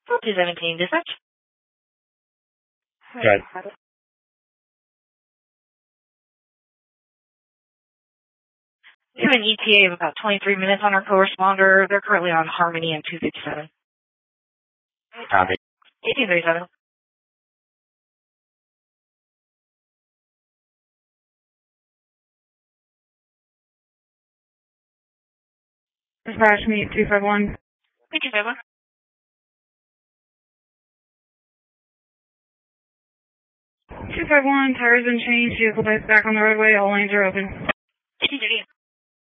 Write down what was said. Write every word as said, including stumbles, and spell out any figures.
two seventeen, dispatch. Good. We have an E T A of about twenty-three minutes on our corresponder. They're currently on Harmony and two fifty-seven. Copy. eighteen thirty-seven. Dispatch me two five one. two five one. two five one, tires been changed, vehicle is back on the roadway, all lanes are open. eighteen thirty-eight.